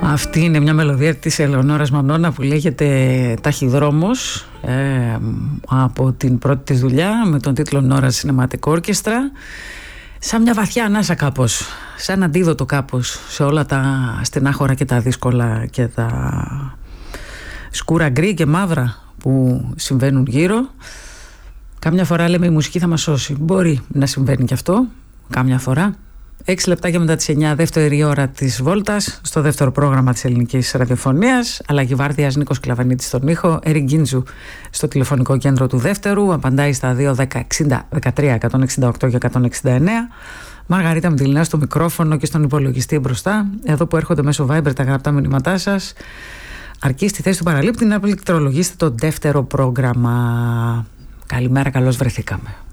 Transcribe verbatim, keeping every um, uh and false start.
Αυτή είναι μια μελωδία της Ελεονόρας Μανώνα που λέγεται «Ταχυδρόμος», ε, από την πρώτη της δουλειά με τον τίτλο «Νόρα Cinematic Orchestra». Σαν μια βαθιά ανάσα κάπως, σαν αντίδοτο κάπως σε όλα τα στενάχωρα και τα δύσκολα και τα σκούρα γκρι και μαύρα που συμβαίνουν γύρω. Κάμια φορά λέμε η μουσική θα μας σώσει. Μπορεί να συμβαίνει και αυτό, κάμια φορά. Έξι λεπτάκια μετά τις εννιά, δεύτερη ώρα της Βόλτας, στο δεύτερο πρόγραμμα της ελληνικής ραδιοφωνίας. Αλλαγή βάρδιας, Νίκος Κλαβανίτης στον ήχο, Ερικ Γκίντζου στο τηλεφωνικό κέντρο του δεύτερου. Απαντάει στα δύο δέκα εξήντα δεκατρία εκατόν εξήντα οκτώ και εκατόν εξήντα εννέα. Μαργαρίτα Μητυλινά στο μικρόφωνο και στον υπολογιστή μπροστά. Εδώ που έρχονται μέσω Viber τα γραπτά μηνύματά σας. Αρκεί στη θέση του παραλήπτη να πληκτρολογήσετε το δεύτερο πρόγραμμα. Καλημέρα, καλώς βρεθήκαμε.